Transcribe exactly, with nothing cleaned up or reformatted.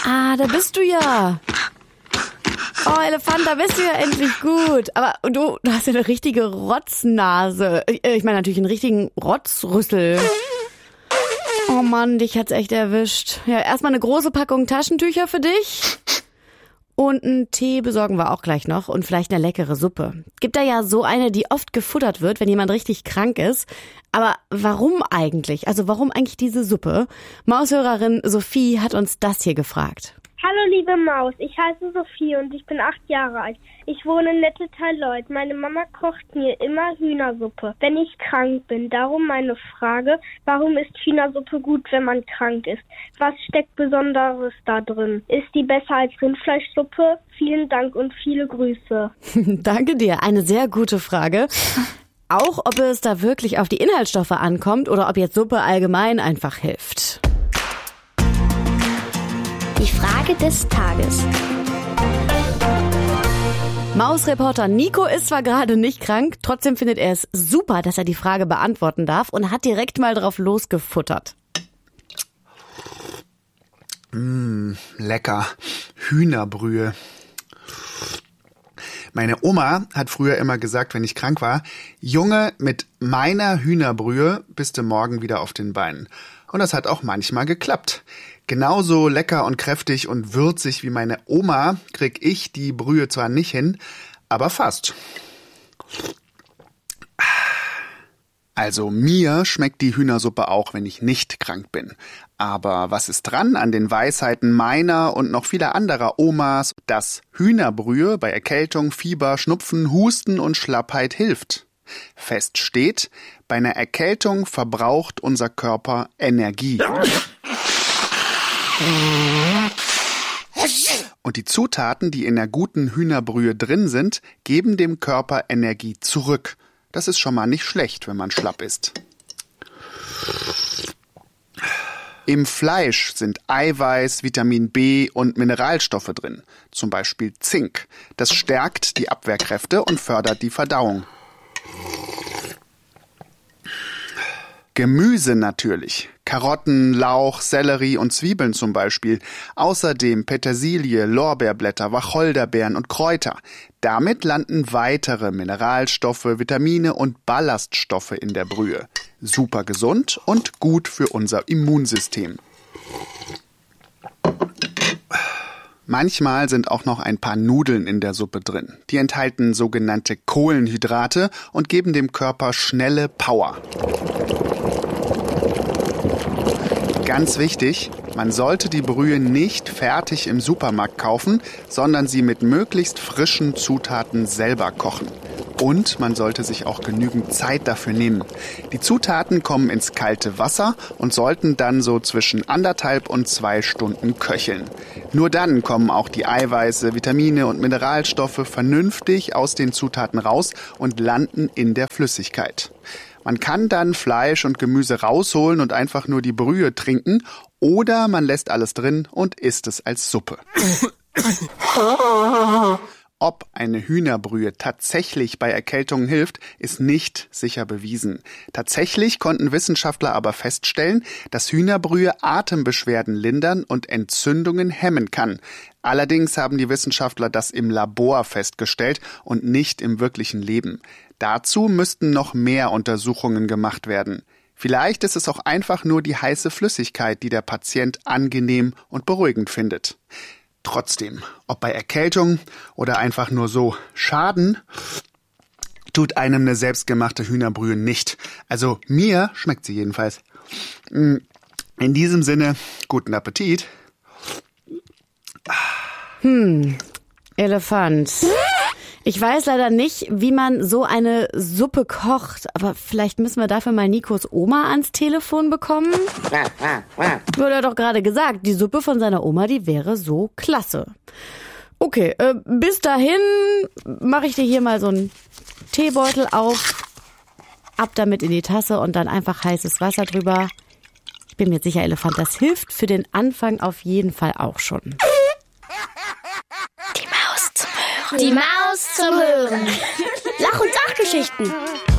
Ah, da bist du ja. Oh, Elefant, da bist du ja endlich gut. Aber du, du hast ja eine richtige Rotznase. Ich meine natürlich einen richtigen Rotzrüssel. Oh Mann, dich hat's echt erwischt. Ja, erstmal eine große Packung Taschentücher für dich. Und einen Tee besorgen wir auch gleich noch und vielleicht eine leckere Suppe. Gibt da ja so eine, die oft gefuttert wird, wenn jemand richtig krank ist. Aber warum eigentlich? Also warum eigentlich diese Suppe? Maushörerin Sophie hat uns das hier gefragt. Hallo liebe Maus, ich heiße Sophie und ich bin acht Jahre alt. Ich wohne in Nettetal-Leuth. Meine Mama kocht mir immer Hühnersuppe, wenn ich krank bin. Darum meine Frage, warum ist Hühnersuppe gut, wenn man krank ist? Was steckt Besonderes da drin? Ist die besser als Rindfleischsuppe? Vielen Dank und viele Grüße. Danke dir, eine sehr gute Frage. Auch ob es da wirklich auf die Inhaltsstoffe ankommt oder ob jetzt Suppe allgemein einfach hilft. Die Frage des Tages. Mausreporter Nico ist zwar gerade nicht krank, trotzdem findet er es super, dass er die Frage beantworten darf und hat direkt mal drauf losgefuttert. Mmh, lecker. Hühnerbrühe. Meine Oma hat früher immer gesagt, wenn ich krank war, Junge, mit meiner Hühnerbrühe bist du morgen wieder auf den Beinen. Und das hat auch manchmal geklappt. Genauso lecker und kräftig und würzig wie meine Oma krieg ich die Brühe zwar nicht hin, aber fast. Also mir schmeckt die Hühnersuppe auch, wenn ich nicht krank bin. Aber was ist dran an den Weisheiten meiner und noch vieler anderer Omas, dass Hühnerbrühe bei Erkältung, Fieber, Schnupfen, Husten und Schlappheit hilft? Fest steht, bei einer Erkältung verbraucht unser Körper Energie. Und die Zutaten, die in der guten Hühnerbrühe drin sind, geben dem Körper Energie zurück. Das ist schon mal nicht schlecht, wenn man schlapp ist. Im Fleisch sind Eiweiß, Vitamin B und Mineralstoffe drin, zum Beispiel Zink. Das stärkt die Abwehrkräfte und fördert die Verdauung. Gemüse natürlich. Karotten, Lauch, Sellerie und Zwiebeln zum Beispiel. Außerdem Petersilie, Lorbeerblätter, Wacholderbeeren und Kräuter. Damit landen weitere Mineralstoffe, Vitamine und Ballaststoffe in der Brühe. Super gesund und gut für unser Immunsystem. Manchmal sind auch noch ein paar Nudeln in der Suppe drin. Die enthalten sogenannte Kohlenhydrate und geben dem Körper schnelle Power. Ganz wichtig, man sollte die Brühe nicht fertig im Supermarkt kaufen, sondern sie mit möglichst frischen Zutaten selber kochen. Und man sollte sich auch genügend Zeit dafür nehmen. Die Zutaten kommen ins kalte Wasser und sollten dann so zwischen anderthalb und zwei Stunden köcheln. Nur dann kommen auch die Eiweiße, Vitamine und Mineralstoffe vernünftig aus den Zutaten raus und landen in der Flüssigkeit. Man kann dann Fleisch und Gemüse rausholen und einfach nur die Brühe trinken oder man lässt alles drin und isst es als Suppe. Ob eine Hühnerbrühe tatsächlich bei Erkältungen hilft, ist nicht sicher bewiesen. Tatsächlich konnten Wissenschaftler aber feststellen, dass Hühnerbrühe Atembeschwerden lindern und Entzündungen hemmen kann. Allerdings haben die Wissenschaftler das im Labor festgestellt und nicht im wirklichen Leben. Dazu müssten noch mehr Untersuchungen gemacht werden. Vielleicht ist es auch einfach nur die heiße Flüssigkeit, die der Patient angenehm und beruhigend findet. Trotzdem, ob bei Erkältung oder einfach nur so Schaden, tut einem eine selbstgemachte Hühnerbrühe nicht. Also mir schmeckt sie jedenfalls. In diesem Sinne, guten Appetit. Hm, Elefant. Ich weiß leider nicht, wie man so eine Suppe kocht, aber vielleicht müssen wir dafür mal Nikos Oma ans Telefon bekommen. Wurde er doch gerade gesagt, die Suppe von seiner Oma, die wäre so klasse. Okay, äh, bis dahin mache ich dir hier mal so einen Teebeutel auf, ab damit in die Tasse und dann einfach heißes Wasser drüber. Ich bin mir sicher, Elefant, das hilft für den Anfang auf jeden Fall auch schon. Die Maus zum Hören. Die Maus zum Hören. Lach- und Sachgeschichten.